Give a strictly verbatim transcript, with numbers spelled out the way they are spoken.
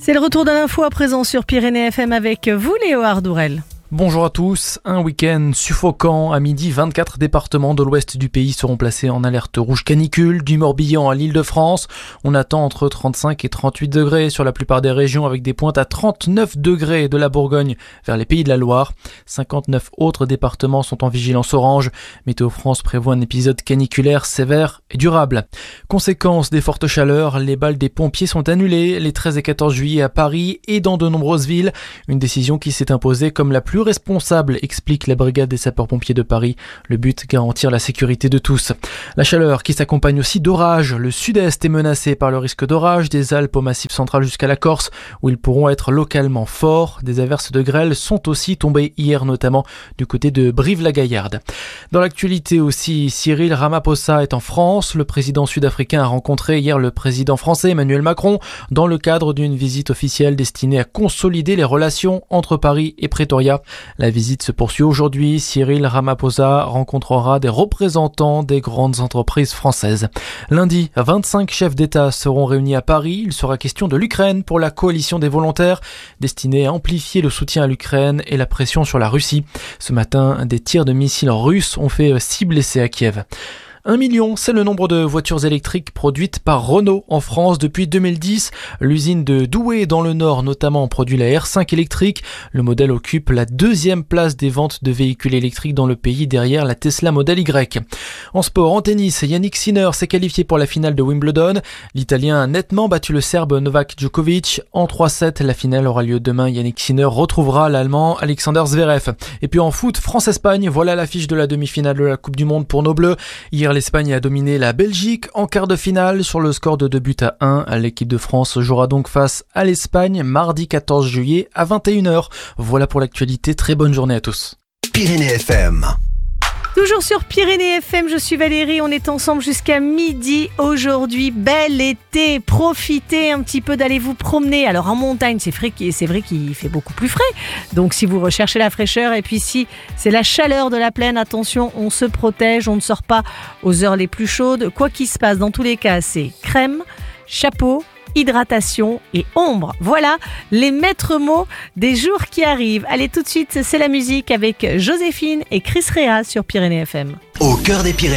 C'est le retour de l'info à présent sur Pyrénées F M avec vous, Léo Ardourel. Bonjour à tous. Un week-end suffocant. À midi, vingt-quatre départements de l'ouest du pays seront placés en alerte rouge canicule, du Morbihan à l'Île-de-France. On attend entre trente-cinq et trente-huit degrés sur la plupart des régions, avec des pointes à trente-neuf degrés de la Bourgogne vers les Pays de la Loire. cinquante-neuf autres départements sont en vigilance orange. Météo France prévoit un épisode caniculaire sévère et durable. Conséquence des fortes chaleurs, les bals des pompiers sont annulés les treize et quatorze juillet à Paris et dans de nombreuses villes. Une décision qui s'est imposée comme la plus responsable, explique la brigade des sapeurs-pompiers de Paris. Le but, garantir la sécurité de tous. La chaleur qui s'accompagne aussi d'orages. Le sud-est est menacé par le risque d'orage des Alpes au Massif central jusqu'à la Corse, où ils pourront être localement forts. Des averses de grêle sont aussi tombées hier, notamment du côté de Brive-la-Gaillarde. Dans l'actualité aussi, Cyril Ramaphosa est en France. Le président sud-africain a rencontré hier le président français Emmanuel Macron dans le cadre d'une visite officielle destinée à consolider les relations entre Paris et Pretoria. La visite se poursuit aujourd'hui. Cyril Ramaphosa rencontrera des représentants des grandes entreprises françaises. Lundi, vingt-cinq chefs d'État seront réunis à Paris. Il sera question de l'Ukraine pour la coalition des volontaires, destinée à amplifier le soutien à l'Ukraine et la pression sur la Russie. Ce matin, des tirs de missiles russes ont fait six blessés à Kiev. Un million, c'est le nombre de voitures électriques produites par Renault en France depuis deux mille dix. L'usine de Douai dans le Nord notamment produit la R cinq électrique. Le modèle occupe la deuxième place des ventes de véhicules électriques dans le pays derrière la Tesla Model Y. En sport, en tennis, Yannick Sinner s'est qualifié pour la finale de Wimbledon. L'Italien a nettement battu le Serbe Novak Djokovic. En trois sept, la finale aura lieu demain. Yannick Sinner retrouvera l'Allemand Alexander Zverev. Et puis en foot, France-Espagne, voilà l'affiche de la demi-finale de la Coupe du Monde pour nos Bleus. Hier, l'Espagne a dominé la Belgique en quart de finale sur le score de deux buts à un. L'équipe de France jouera donc face à l'Espagne mardi quatorze juillet à vingt et une heures. Voilà pour l'actualité, très bonne journée à tous. Pyrénées F M. Toujours sur Pyrénées F M, je suis Valérie, on est ensemble jusqu'à midi aujourd'hui. Bel été, profitez un petit peu d'aller vous promener. Alors en montagne, c'est vrai, c'est vrai qu'il fait beaucoup plus frais. Donc si vous recherchez la fraîcheur, et puis si c'est la chaleur de la plaine, attention, on se protège, on ne sort pas aux heures les plus chaudes. Quoi qu'il se passe, dans tous les cas, c'est crème, chapeau, hydratation et ombre. Voilà les maîtres mots des jours qui arrivent. Allez, tout de suite, c'est la musique avec Joséphine et Chris Rea sur Pyrénées F M. Au cœur des Pyrénées.